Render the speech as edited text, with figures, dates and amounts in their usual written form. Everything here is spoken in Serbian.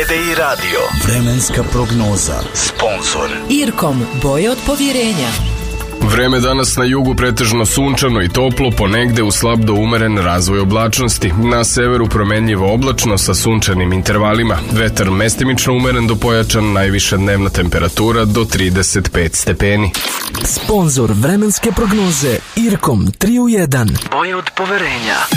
TDI Radio. Vremenska prognoza. Sponzor Irkom, boje od povjerenja. Vreme danas na jugu pretežno sunčano i toplo, ponegde u slab do umeren razvoj oblačnosti. Na severu promenljivo oblačno sa sunčanim intervalima. Vetar mestimično umeren do pojačan, najviša dnevna temperatura do 35 stepeni. Sponzor vremenske prognoze Irkom 3 u 1. Boje od poverenja.